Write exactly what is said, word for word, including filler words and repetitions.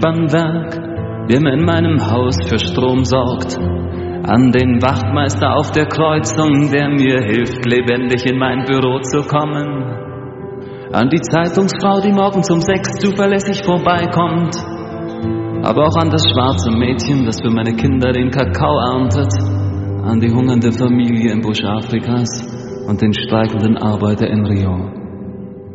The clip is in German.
Werk, der mir in meinem Haus für Strom sorgt, an den Wachtmeister auf der Kreuzung, der mir hilft, lebendig in mein Büro zu kommen, an die Zeitungsfrau, die morgens um sechs zuverlässig vorbeikommt, aber auch an das schwarze Mädchen, das für meine Kinder den Kakao erntet, an die hungernde Familie im Busch Afrikas und den streikenden Arbeiter in Rio.